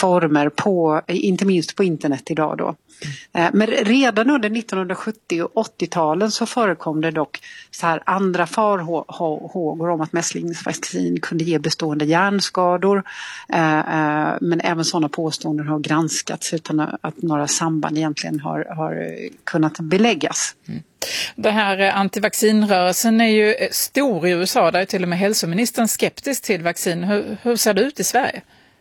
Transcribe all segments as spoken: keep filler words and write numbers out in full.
former på, inte minst på internet idag då. Men redan under nittonhundrasjuttio- och åttio-talen så förekom det dock så här andra farhågor om att mässlingsvaccin kunde ge bestående hjärnskador. Men även sådana påståenden har granskats utan att några samband egentligen har, har kunnat beläggas. Mm. Den här antivaccinrörelsen är ju stor i U S A, där är till och med hälsoministern skeptisk till vaccin. Hur, hur ser det ut i Sverige?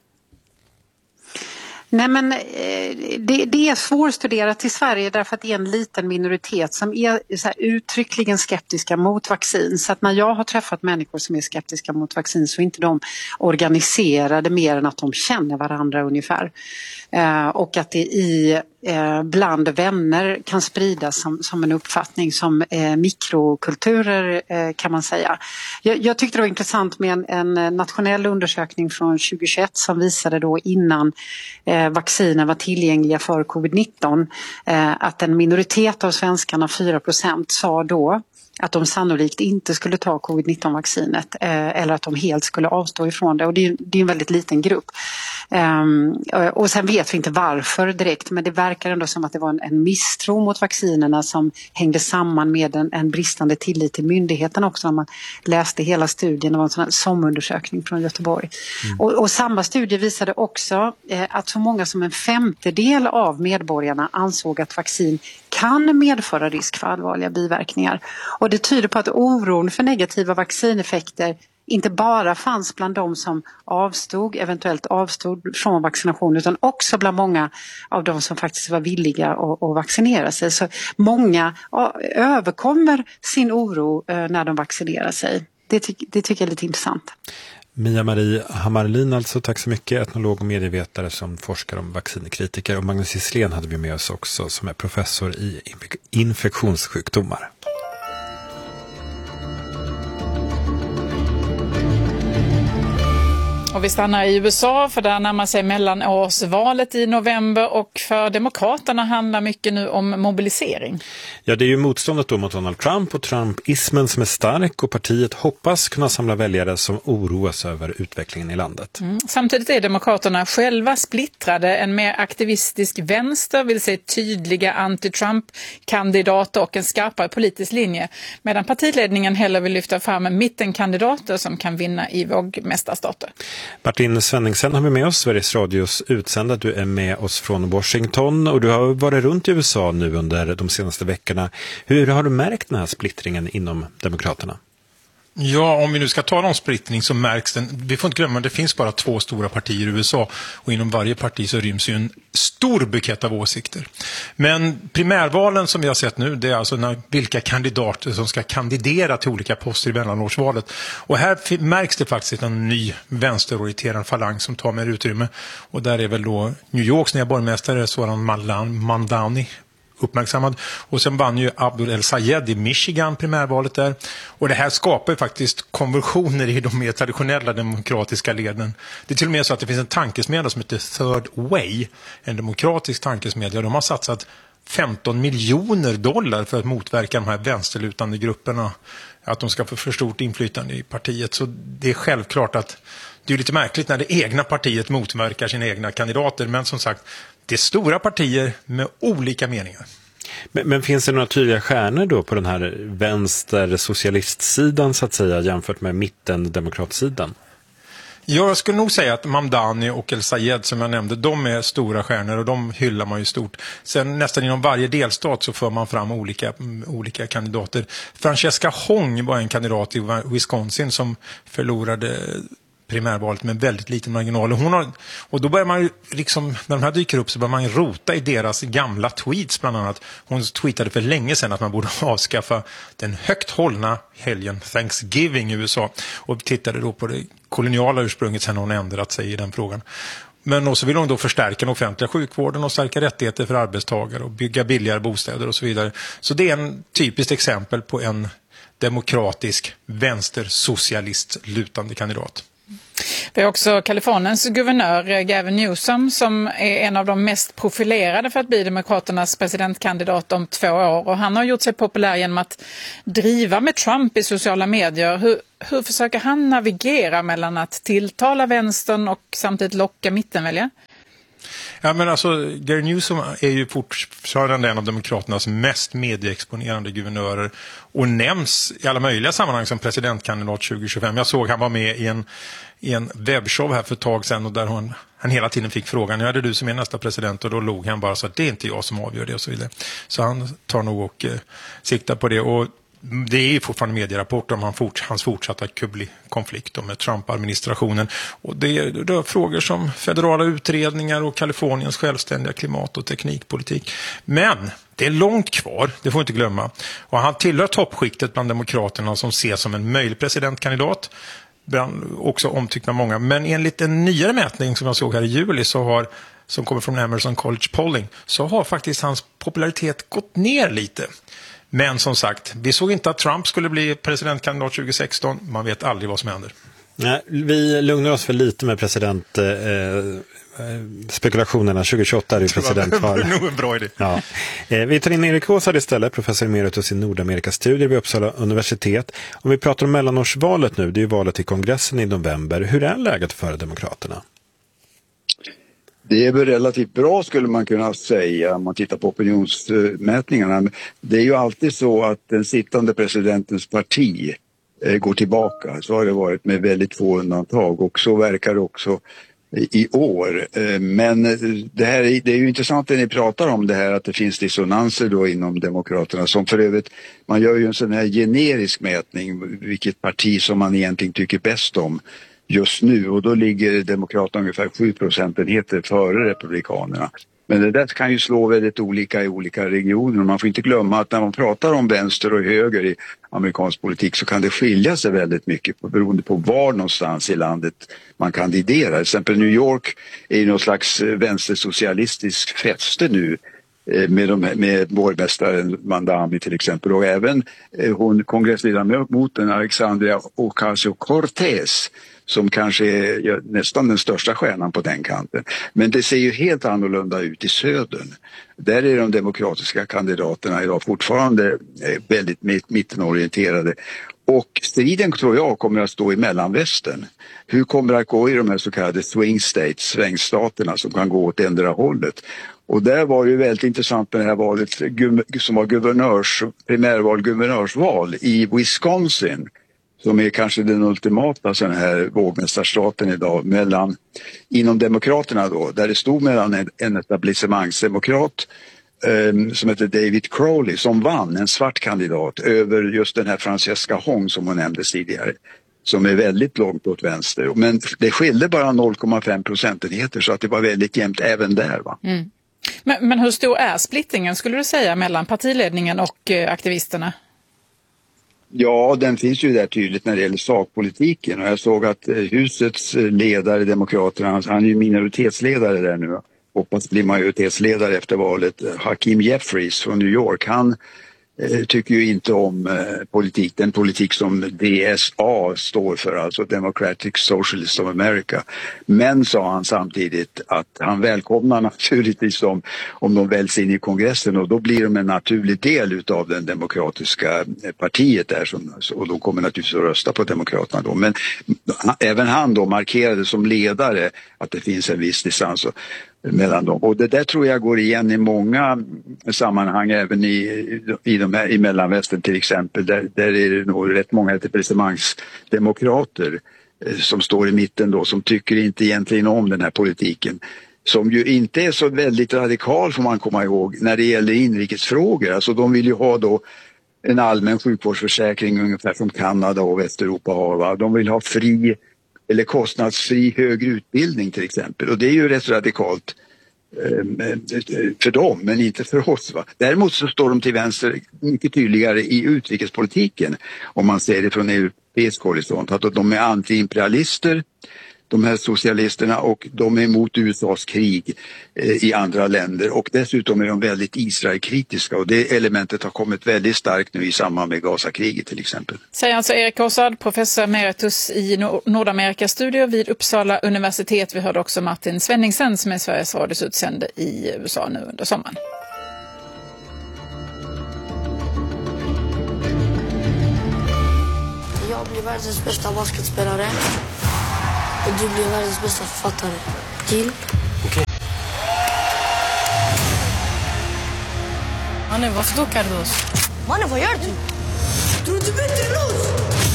Nej, men det, det är svårstuderat i Sverige därför att det är en liten minoritet som är så här uttryckligen skeptiska mot vaccin. Så att när jag har träffat människor som är skeptiska mot vaccin så är inte de organiserade mer än att de känner varandra ungefär. Eh, och att det i eh, bland vänner kan spridas som, som en uppfattning som eh, mikrokulturer eh, kan man säga. Jag, jag tyckte det var intressant med en, en nationell undersökning från tjugohundratjugoett som visade då innan eh, vacciner var tillgängliga för covid nitton eh, att en minoritet av svenskarna, fyra procent, sa då att de sannolikt inte skulle ta covid nitton-vaccinet eh, eller att de helt skulle avstå ifrån det. Och det är, det är en väldigt liten grupp. Um, och sen vet vi inte varför direkt, men det verkar ändå som att det var en, en misstro mot vaccinerna som hängde samman med en, en bristande tillit till myndigheten också när man läste hela studien. Det var en sån här SOM-undersökning från Göteborg. Mm. Och, och samma studie visade också eh, att så många som en femtedel av medborgarna ansåg att vaccin kan medföra risk för allvarliga biverkningar. Och det tyder på att oron för negativa vaccineffekter inte bara fanns bland de som avstod, eventuellt avstod från vaccination, utan också bland många av de som faktiskt var villiga att, att vaccinera sig. Så många överkommer sin oro när de vaccinerar sig. Det, ty- det tycker jag är lite intressant. Mia-Marie Hammarlin, alltså, tack så mycket, etnolog och medievetare som forskar om vaccinkritiker. Och Magnus Gisslén hade vi med oss också, som är professor i infektionssjukdomar. Och vi stannar i U S A, för där närmar sig mellanårsvalet i november, och för Demokraterna handlar mycket nu om mobilisering. Ja, det är ju motståndet då mot Donald Trump och Trumpismen som är stark, och partiet hoppas kunna samla väljare som oroas över utvecklingen i landet. Mm. Samtidigt är Demokraterna själva splittrade. En mer aktivistisk vänster vill se tydliga anti-Trump-kandidater och en skarpare politisk linje, medan partiledningen hellre vill lyfta fram mittenkandidater som kan vinna i vågmästarstater. Martin Svenningsen har vi med oss, Sveriges Radios utsända. Du är med oss från Washington och du har varit runt i U S A nu under de senaste veckorna. Hur har du märkt den här splittringen inom Demokraterna? Ja, om vi nu ska tala om splittring så märks den. Vi får inte glömma att det finns bara två stora partier i U S A, och inom varje parti så ryms ju en stor bukett av åsikter. Men primärvalen som vi har sett nu, det är alltså när, vilka kandidater som ska kandidera till olika poster i mellanårsvalet. Och här märks det faktiskt en ny vänsterorienterad falang som tar mer utrymme. Och där är väl då New Yorks nya borgmästare Zoran Mamdani uppmärksammad. Och sen vann ju Abdul El-Sayed i Michigan primärvalet där. Och det här skapar ju faktiskt konversioner i de mer traditionella demokratiska leden. Det är till och med så att det finns en tankesmedja som heter Third Way, en demokratisk tankesmedja. De har satsat femton miljoner dollar för att motverka de här vänsterlutande grupperna, att de ska få för stort inflytande i partiet. Så det är självklart att det är lite märkligt när det egna partiet motverkar sina egna kandidater. Men som sagt, det är stora partier med olika meningar. Men, men finns det några tydliga stjärnor då på den här vänster-socialistsidan så att säga jämfört med mitten-demokratsidan? Jag skulle nog säga att Mamdani och El-Sayed som jag nämnde, de är stora stjärnor och de hyllar man ju stort. Sen nästan inom varje delstat så för man fram olika, olika kandidater. Francesca Hong var en kandidat i Wisconsin som förlorade primärvalet med väldigt liten marginal. Hon har, och då börjar man ju liksom, när de här dyker upp så börjar man rota i deras gamla tweets bland annat. Hon tweetade för länge sedan att man borde avskaffa den högt hållna helgen Thanksgiving i U S A, och tittade då på det koloniala ursprunget sen hon ändrat sig i den frågan. Men också vill hon då förstärka den offentliga sjukvården och stärka rättigheter för arbetstagare och bygga billigare bostäder och så vidare. Så det är en typiskt exempel på en demokratisk vänstersocialist lutande kandidat. Vi har också Kaliforniens guvernör Gavin Newsom som är en av de mest profilerade för att bli Demokraternas presidentkandidat om två år. Och han har gjort sig populär genom att driva med Trump i sociala medier. Hur, hur försöker han navigera mellan att tilltala vänstern och samtidigt locka mittenväljare? Ja, men alltså, Gary Newsom är ju fortfarande en av demokraternas mest medieexponerande guvernörer och nämns i alla möjliga sammanhang som presidentkandidat tjugo tjugofem. Jag såg han var med i en, i en webbshow här för ett tag sedan och där hon, han hela tiden fick frågan, ja, det är du som är nästa president, och då log han bara så att det är inte jag som avgör det och så vidare. Så han tar nog och eh, siktar på det, och det är ju fortfarande medierapporter om han fort, hans fortsatta konflikt med Trump-administrationen. Och det rör frågor som federala utredningar och Kaliforniens självständiga klimat- och teknikpolitik. Men det är långt kvar, det får vi inte glömma. Och han tillhör toppskiktet bland demokraterna som ses som en möjlig presidentkandidat. Också omtyckt av många. Men enligt en nyare mätning som jag såg här i juli så har, som kommer från Emerson College Polling, så har faktiskt hans popularitet gått ner lite. Men som sagt, vi såg inte att Trump skulle bli presidentkandidat tjugo sexton. Man vet aldrig vad som händer. Nej, vi lugnar oss för lite med president... Eh, spekulationerna. tjugo tjugoåtta är ju presidentval. Det var nog en bra idé. Ja. Eh, vi tar in Erik Åsard istället, professor emeritus i Nordamerikastudier vid Uppsala universitet. Om vi pratar om mellanårsvalet nu, det är ju valet till kongressen i november. Hur är läget för Demokraterna? Det är väl relativt bra skulle man kunna säga om man tittar på opinionsmätningarna. Det är ju alltid så att den sittande presidentens parti går tillbaka. Så har det varit med väldigt få undantag, och så verkar det också i år. Men det, här, det är ju intressant när ni pratar om det här, att det finns dissonanser då inom Demokraterna, som för övrigt, man gör ju en sån här generisk mätning vilket parti som man egentligen tycker bäst om just nu, och då ligger Demokraterna ungefär sju procentenheter före Republikanerna. Men det där kan ju slå väldigt olika i olika regioner, och man får inte glömma att när man pratar om vänster och höger i amerikansk politik så kan det skilja sig väldigt mycket på, beroende på var någonstans i landet man kandiderar. Till exempel New York är ju någon slags vänstersocialistisk fäste nu med, de, med borgmästaren Mandami till exempel, och även hon kongressledamoten Alexandria Ocasio-Cortez som kanske är nästan den största stjärnan på den kanten. Men det ser ju helt annorlunda ut i södern. Där är de demokratiska kandidaterna idag fortfarande väldigt mittenorienterade. Och striden tror jag kommer att stå i mellanvästern. Hur kommer det att gå i de här så kallade swing states, svängstaterna som kan gå åt ändra hållet? Och där var det ju väldigt intressant med det här valet som var guvernörs, primärval, guvernörsval i Wisconsin, som är kanske den ultimata sån här vågmästarstaten idag, mellan, inom Demokraterna då, där det stod mellan en, en etablissemangsdemokrat eh, som heter David Crowley, som vann, en svart kandidat, över just den här Francesca Hong som hon nämnde tidigare, som är väldigt långt åt vänster. Men det skilde bara noll komma fem procentenheter, så att det var väldigt jämnt även där, va? Mm. Men, men hur stor är splittringen, skulle du säga, mellan partiledningen och eh, aktivisterna? Ja, den finns ju där tydligt när det gäller sakpolitiken, och jag såg att husets ledare, Demokraterna, han är ju minoritetsledare där nu, hoppas bli majoritetsledare efter valet, Hakeem Jeffries från New York. Han eh, tycker ju inte om eh, politik, den politik som D S A står för, alltså Democratic Socialists of America. Men sa han samtidigt att han välkomnar naturligtvis om, om de väljs in i kongressen, och då blir de en naturlig del utav den demokratiska partiet där, som, och de kommer naturligtvis att rösta på Demokraterna då. Men även han då markerade som ledare att det finns en viss distans mellan dem. Och det där tror jag går igen i många sammanhang, även i, i, de här, i mellanvästern till exempel. Där, där är det nog rätt många etablissemangsdemokrater eh, som står i mitten då, som tycker inte egentligen om den här politiken. Som ju inte är så väldigt radikal, får man komma ihåg, när det gäller inrikesfrågor. Alltså de vill ju ha då en allmän sjukvårdsförsäkring ungefär som Kanada och Västeuropa har, va? De vill ha fri eller kostnadsfri högre utbildning till exempel. Och det är ju rätt radikalt eh, för dem, men inte för oss, va? Däremot så står de till vänster mycket tydligare i utrikespolitiken, om man ser det från europeisk horisont. Att de är antiimperialister, de här socialisterna, och de är emot U S A:s krig eh, i andra länder, och dessutom är de väldigt Israel-kritiska, och det elementet har kommit väldigt starkt nu i samband med Gaza-kriget till exempel. Säger alltså Erik Åsard, professor emeritus i Nordamerikastudier vid Uppsala universitet. Vi hörde också Martin Svenningsen som är Sveriges Radios utsände i U S A nu under sommaren. Jag blir världens bästa basketspelare. Och du blir världens bästa författare. Deal? Okej. Mannen, varför då Carlos? Mannen, vad gör du? Tror du bättre än oss?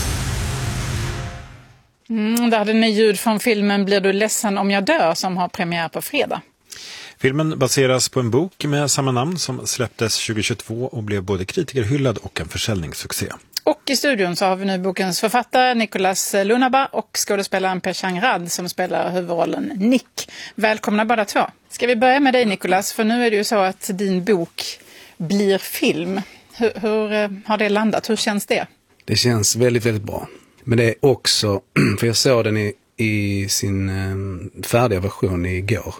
Mm, där hade ni ljud från filmen Blir du ledsen om jag dör som har premiär på fredag. Filmen baseras på en bok med samma namn som släpptes tjugohundratjugotvå och blev både kritikerhyllad och en försäljningssuccé. Och i studion så har vi nu bokens författare Nicolas Lunaba och skådespelaren Peshang Rad som spelar huvudrollen Nick. Välkomna båda två. Ska vi börja med dig Nicolas, för nu är det ju så att din bok blir film. Hur, hur har det landat? Hur känns det? Det känns väldigt, väldigt bra. Men det är också, för jag såg den i, i sin eh, färdiga version igår.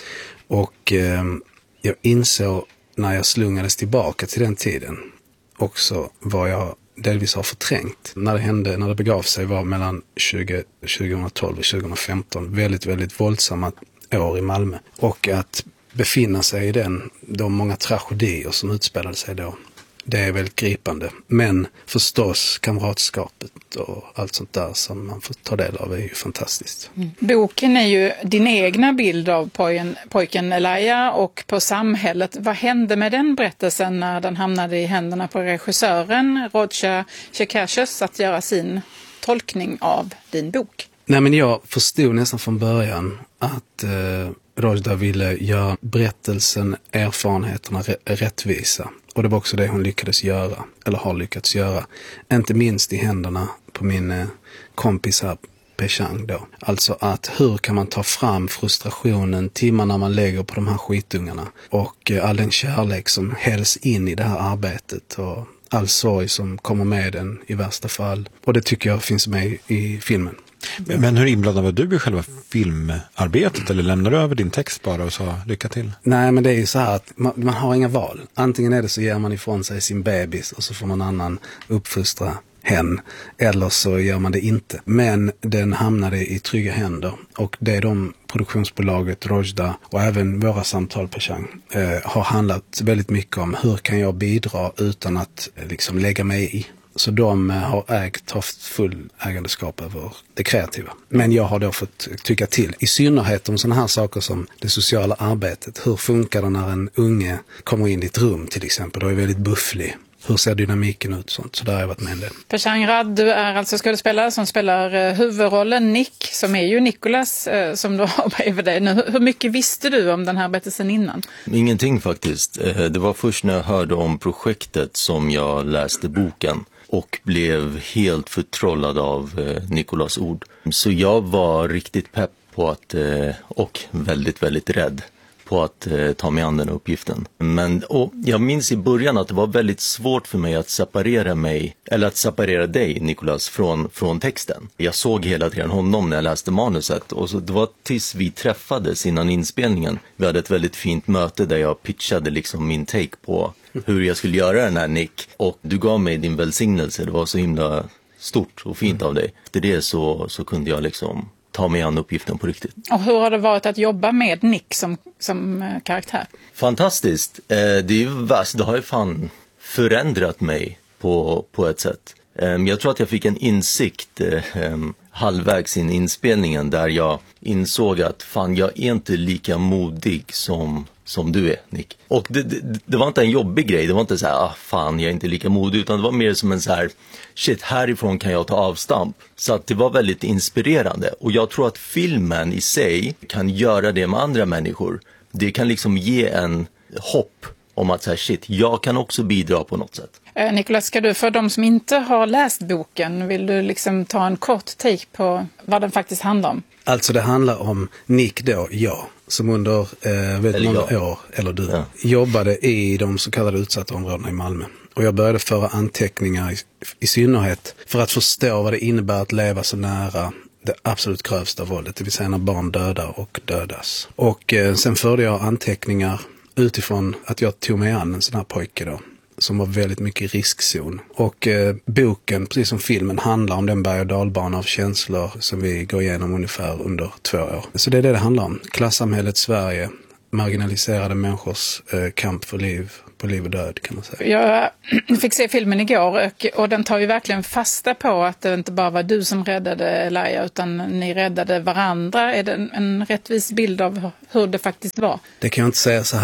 Och eh, jag insåg när jag slungades tillbaka till den tiden också vad jag delvis har förträngt. När det hände, när det begav sig var mellan tjugo, tjugotolv och tjugofemton väldigt, väldigt våldsamma år i Malmö. Och att befinna sig i den, de många tragedier som utspelade sig då, det är väldigt gripande. Men förstås kamratskapet och allt sånt där som man får ta del av är ju fantastiskt. Mm. Boken är ju din egna bild av pojken, pojken Elia och på samhället. Vad hände med den berättelsen när den hamnade i händerna på regissören Rodja Chekashis att göra sin tolkning av din bok? Nej, men jag förstod nästan från början att eh, Rodja ville göra berättelsen, erfarenheterna rä- rättvisa. Och det var också det hon lyckades göra, eller har lyckats göra. Inte minst i händerna på min eh, kompis här, Peshang då. Alltså att hur kan man ta fram frustrationen, timmarna man lägger på de här skitungarna. Och eh, all den kärlek som hälls in i det här arbetet och all sorg som kommer med den i värsta fall. Och det tycker jag finns med i, i filmen. Men, men hur inblandad var du i själva filmarbetet eller lämnar du över din text bara och sa lycka till? Nej, men det är ju så här att man, man har inga val. Antingen är det så ger man ifrån sig sin bebis och så får någon annan uppfostra hen, eller så gör man det inte. Men den hamnade i trygga händer och det är de produktionsbolaget Rodja och även våra samtal Peshang eh, har handlat väldigt mycket om hur kan jag bidra utan att eh, liksom lägga mig i. Så de har ägt, haft full ägandeskap över det kreativa. Men jag har då fått tycka till. I synnerhet om sådana här saker som det sociala arbetet. Hur funkar det när en unge kommer in i ett rum till exempel och är väldigt bufflig? Hur ser dynamiken ut? Sånt? Så där har jag varit med en del. Peshang Rad, du är alltså skådespelare som spelar huvudrollen Nick, som är ju Nicolas som du har bredvid dig nu. Hur mycket visste du om den här berättelsen innan? Ingenting faktiskt. Det var först när jag hörde om projektet som jag läste boken. Och blev helt förtrollad av eh, Nicolas ord. Så jag var riktigt pepp på att, eh, och väldigt, väldigt rädd på att eh, ta mig an den uppgiften. Men och jag minns i början att det var väldigt svårt för mig att separera mig, eller att separera dig, Nicolas, från, från texten. Jag såg hela tiden honom när jag läste manuset. Och så, det var tills vi träffades innan inspelningen. Vi hade ett väldigt fint möte där jag pitchade liksom min take på hur jag skulle göra den här Nick. Och du gav mig din välsignelse. Det var så himla stort och fint av dig. Efter det så, så kunde jag liksom ta mig an uppgiften på riktigt. Och hur har det varit att jobba med Nick som, som eh, karaktär? Fantastiskt. Eh, det är ju värst. Det har ju fan förändrat mig på, på ett sätt. Eh, jag tror att jag fick en insikt eh, halvvägs in i inspelningen där jag insåg att fan, jag är inte lika modig som... som du är, Nick. Och det, det, det var inte en jobbig grej. Det var inte så här, ah, fan, jag är inte lika modig. Utan det var mer som en så här, shit, härifrån kan jag ta avstamp. Så att det var väldigt inspirerande. Och jag tror att filmen i sig kan göra det med andra människor. Det kan liksom ge en hopp om att så här, shit, jag kan också bidra på något sätt. Eh, Nicolas, ska du för de som inte har läst boken, vill du liksom ta en kort take på vad den faktiskt handlar om? Alltså det handlar om Nick då, jag, som under eh, väldigt Eller många jag. år, eller du, Ja. jobbade i de så kallade utsatta områdena i Malmö. Och jag började föra anteckningar i, i synnerhet för att förstå vad det innebär att leva så nära det absolut grövsta våldet, det vill säga när barn dödar och dödas. Och eh, sen förde jag anteckningar utifrån att jag tog mig an en sån här pojke då, som var väldigt mycket i riskzon. Och eh, boken, precis som filmen, handlar om den berg- och dalbana av känslor som vi går igenom ungefär under två år. Så det är det det handlar om. Klassamhället Sverige, marginaliserade människors eh, kamp för liv, på liv och död kan man säga. Jag fick se filmen igår och, och den tar ju verkligen fasta på att det inte bara var du som räddade Elia utan ni räddade varandra. Är det en, en rättvis bild av hur det faktiskt var? Det kan jag inte säga så här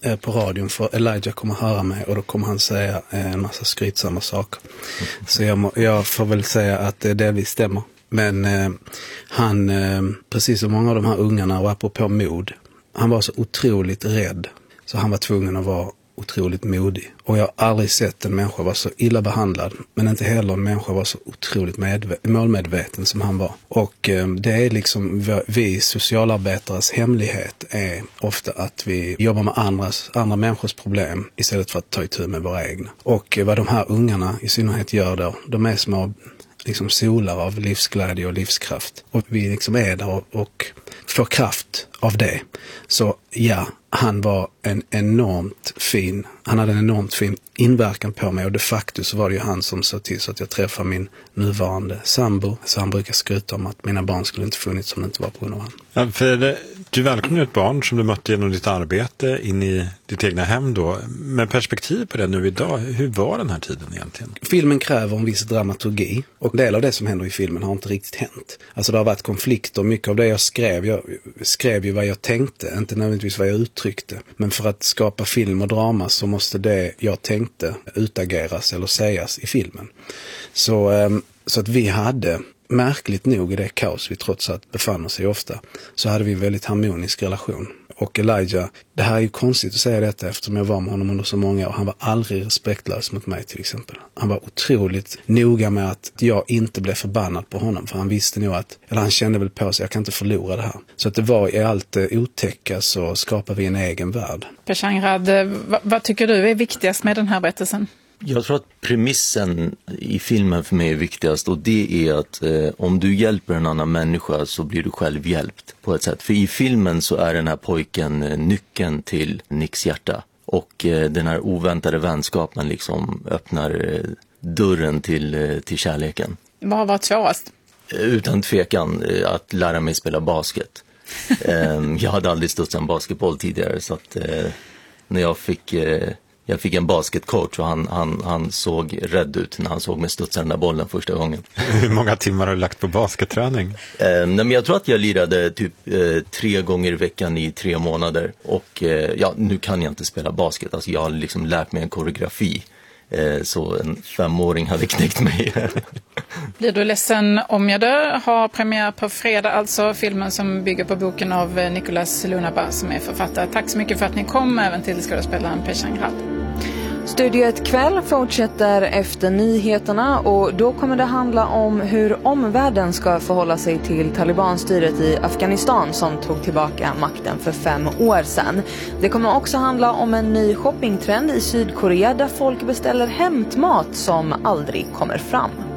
eh, på radion, för Elijah kommer höra mig och då kommer han säga eh, en massa skrytsamma saker. Så jag, må, jag får väl säga att det delvis stämmer. Men eh, han, eh, precis som många av de här ungarna, och apropå mod, han var så otroligt rädd. Så han var tvungen att vara otroligt modig. Och jag har aldrig sett en människa vara så illa behandlad, men inte heller en människa var så otroligt medve- målmedveten som han var. Och eh, det är liksom, vi socialarbetares hemlighet är ofta att vi jobbar med andras, andra människors problem istället för att ta itu med våra egna. Och eh, vad de här ungarna i synnerhet gör då, de är små liksom solar av livsglädje och livskraft. Och vi liksom är där och, och får kraft av det. Så ja, han var en enormt fin, han hade en enormt fin inverkan på mig, och de facto så var det ju han som sa till så att jag träffade min nuvarande sambo. Så han brukar skryta om att mina barn skulle inte funnits om det inte var på grund av han. Ja, för det, du välkomnar ett barn som du mötte genom ditt arbete in i ditt egna hem då. Med perspektiv på det nu idag, hur var den här tiden egentligen? Filmen kräver en viss dramaturgi, och en del av det som händer i filmen har inte riktigt hänt. Alltså det har varit konflikter, mycket av det jag skrev, jag skrev ju vad jag tänkte, inte nödvändigtvis vad jag uttryckte. Men för att skapa film och drama så måste det jag tänkte utageras eller sägas i filmen. Så, så att vi hade, märkligt nog i det kaos vi trots allt befann oss i ofta, så hade vi en väldigt harmonisk relation. Och Elijah, det här är ju konstigt att säga detta eftersom jag var med honom under så många år. Han var aldrig respektlös mot mig till exempel. Han var otroligt noga med att jag inte blev förbannad på honom. För han visste nog att, eller han kände väl på sig, jag kan inte förlora det här. Så att det var i allt otäcka så skapade vi en egen värld. Per Shangrad, vad, vad tycker du är viktigast med den här berättelsen? Jag tror att premissen i filmen för mig är viktigast, och det är att eh, om du hjälper en annan människa så blir du själv hjälpt på ett sätt. För i filmen så är den här pojken eh, nyckeln till Nicks hjärta, och eh, den här oväntade vänskapen liksom öppnar eh, dörren till, eh, till kärleken. Vad har varit svårast? Eh, utan tvekan eh, att lära mig spela basket. eh, jag hade aldrig stått en basketboll tidigare, så att eh, när jag fick... Eh, Jag fick en basketcoach och han, han, han såg rädd ut när han såg mig studsa den där bollen första gången. Hur många timmar har du lagt på basketträning? Eh, nej, men jag tror att jag lirade typ eh, tre gånger i veckan i tre månader. Och eh, ja, nu kan jag inte spela basket. Alltså jag har liksom lärt mig en koreografi. Eh, så en femåring hade knäckt mig. Blir du ledsen om jag dör? Har premiär på fredag, alltså filmen som bygger på boken av Nicolas Lunaba som är författare. Tack så mycket för att ni kom, även till skådespelaren Per Shangrad. Studio ett kväll fortsätter efter nyheterna, och då kommer det handla om hur omvärlden ska förhålla sig till Talibanstyret i Afghanistan som tog tillbaka makten för fem år sedan. Det kommer också handla om en ny shoppingtrend i Sydkorea där folk beställer hämtmat som aldrig kommer fram.